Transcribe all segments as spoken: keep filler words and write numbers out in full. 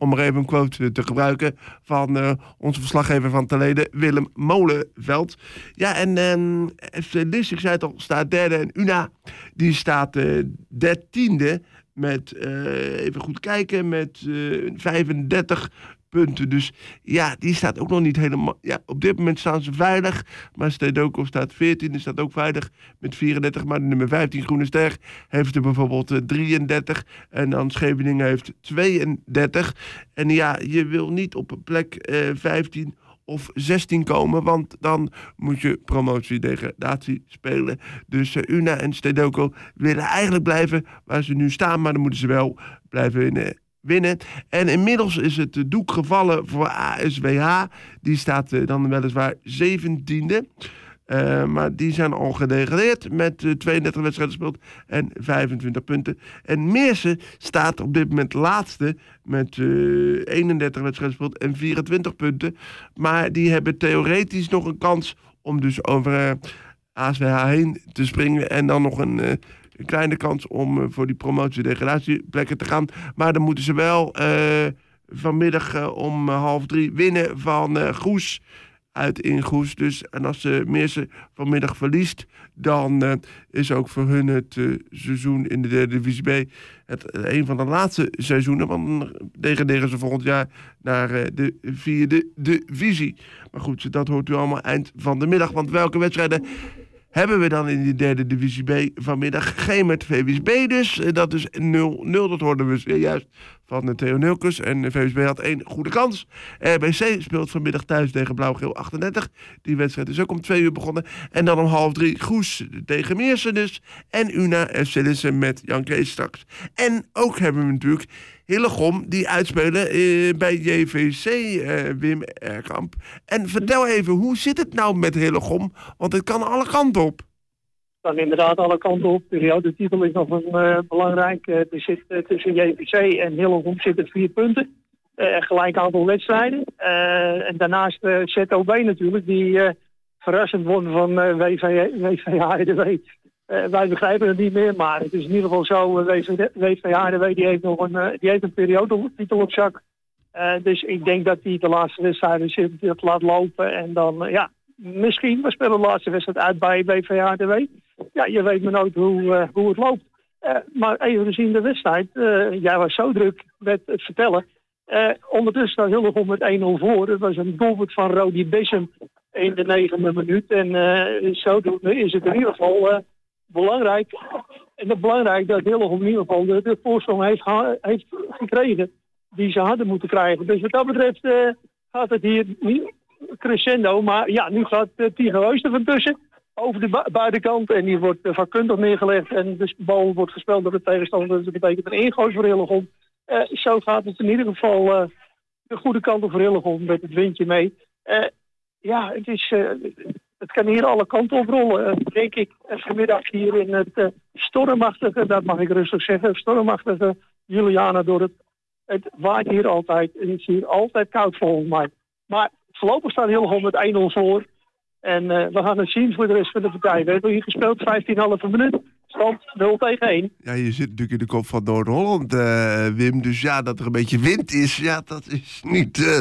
Om maar even een quote te gebruiken van uh, onze verslaggever van Telede, Willem Molenveld. Ja, en uh, F C Lisse, ik zei het al, staat derde. En Una, die staat uh, dertiende met, uh, even goed kijken, met uh, vijfendertig punten. Dus ja, die staat ook nog niet helemaal... Ja, op dit moment staan ze veilig. Maar Stedoko staat veertiende, staat ook veilig met vierendertig. Maar de nummer vijftien, Groene Ster, heeft er bijvoorbeeld uh, drieëndertig. En dan Scheveningen heeft tweeëndertig. En ja, je wil niet op plek uh, vijftien of zestien komen, want dan moet je promotie-degradatie spelen. Dus uh, Una en Stedoko willen eigenlijk blijven waar ze nu staan, maar dan moeten ze wel blijven winnen. winnen. En inmiddels is het doek gevallen voor A S W H. Die staat uh, dan weliswaar zeventiende. Uh, maar die zijn al gedegradeerd met uh, tweeëndertig wedstrijden gespeeld en vijfentwintig punten. En Meersen staat op dit moment laatste met uh, eenendertig wedstrijden gespeeld en vierentwintig punten. Maar die hebben theoretisch nog een kans om dus over uh, A S W H heen te springen en dan nog een... Uh, Een kleine kans om uh, voor die promotie-degradatieplekken te gaan. Maar dan moeten ze wel uh, vanmiddag uh, om uh, half drie winnen van uh, Goes. Uit in Goes. Dus, en als ze uh, Meersen vanmiddag verliest, dan uh, is ook voor hun het uh, seizoen in de derde divisie B het, uh, een van de laatste seizoenen. Want dan degraderen ze volgend jaar naar uh, de vierde divisie. Maar goed, dat hoort u allemaal eind van de middag. Want welke wedstrijden hebben we dan in de derde divisie B vanmiddag? Geen met V W S B dus. Dat is nul nul. Dat hoorden we zojuist van Theo Nilkes. En V W S B had één goede kans. R B C speelt vanmiddag thuis tegen Blauw-Geel achtendertig. Die wedstrijd is ook om twee uur begonnen. En dan om half drie Goes tegen Meersen dus. En Una F C Lisse met Jan Kees straks. En ook hebben we natuurlijk Hillegom die uitspelen uh, bij J V C, uh, Wim Erkamp. En vertel even, hoe zit het nou met Hillegom? Want het kan alle kanten op. Het kan inderdaad alle kanten op. De titel is nog een uh, belangrijk. Uh, er zit uh, tussen J V C en Hillegom zitten vier punten. Uh, gelijk aantal wedstrijden. Uh, en daarnaast uh, Z O B natuurlijk, die uh, verrassend won van uh, W V H R D W. Uh, wij begrijpen het niet meer, maar het is in ieder geval zo. Uh, W V H R D W die heeft nog een, uh, die heeft een periodetitel op zak. Uh, dus ik denk dat hij de laatste wedstrijden zit, het laat lopen. En dan, uh, ja, misschien, we spelen de laatste wedstrijd uit bij W V H R D W. Ja, je weet maar nooit hoe, uh, hoe het loopt. Uh, maar even gezien de wedstrijd, uh, jij was zo druk met het vertellen. Uh, ondertussen staat Hillegom met één nul voor. Het was een doelpunt van Rodi Bessem in de negende minuut. En uh, zodoende is het in ieder geval uh, belangrijk. En het belangrijk dat Hillegom in ieder geval de, de voorsprong heeft, heeft gekregen die ze hadden moeten krijgen. Dus wat dat betreft uh, gaat het hier niet crescendo. Maar ja, nu gaat uh, Tigo Heus er van tussen. Over de bu- buitenkant. En die wordt uh, vakkundig neergelegd. En dus de bal wordt gespeeld door de tegenstander. Dus dat betekent een ingooi voor Hillegom. Uh, zo gaat het in ieder geval uh, de goede kant op voor Hillegom met het windje mee. Uh, ja, het, is, uh, het kan hier alle kanten op rollen. Uh, denk ik uh, vanmiddag hier in het uh, stormachtige, dat mag ik rustig zeggen, stormachtige Juliana door het. Het waait hier altijd. Het is hier altijd koud volgens mij. Maar voorlopig staat Hillegom met één nul voor. En uh, we gaan het zien voor de rest van de partij. We hebben hier gespeeld vijftien komma vijf minuut. Stand nul tegen één. Ja, je zit natuurlijk in de kop van Noord-Holland, uh, Wim. Dus ja, dat er een beetje wind is, ja, dat is niet uh,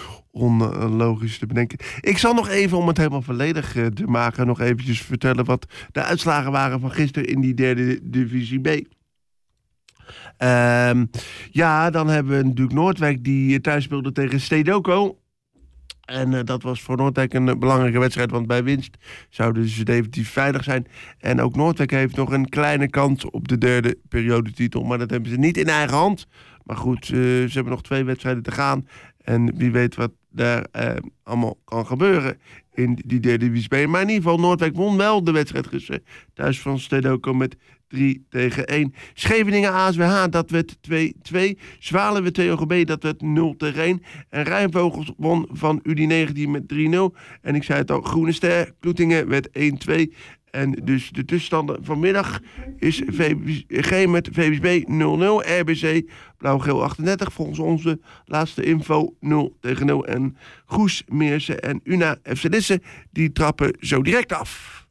onlogisch te bedenken. Ik zal nog even, om het helemaal volledig uh, te maken, nog eventjes vertellen wat de uitslagen waren van gisteren in die derde divisie B. Uh, ja, dan hebben we natuurlijk Noordwijk die thuis speelde tegen Stedoko. En uh, dat was voor Noordwijk een uh, belangrijke wedstrijd, want bij winst zouden ze definitief veilig zijn. En ook Noordwijk heeft nog een kleine kans op de derde periodetitel, maar dat hebben ze niet in eigen hand. Maar goed, uh, ze hebben nog twee wedstrijden te gaan. En wie weet wat daar uh, allemaal kan gebeuren in die derde divisie B. Maar in ieder geval, Noordwijk won wel de wedstrijd gisteren thuis van Stedoko met drie tegen één. Scheveningen A S W H, dat werd twee twee. Zwaluwe T O G B, dat werd nul tegen één. En Rijnvogels won van U D negentien met drie nul. En ik zei het al, Groene Ster, Kloetingen werd één twee. En dus de tussenstanden vanmiddag is V W S G met V W S B nul nul. R B C Blauw-Geel achtendertig. Volgens onze laatste info nul tegen nul. En Goes, Meersen en Una F C Lisse, die trappen zo direct af.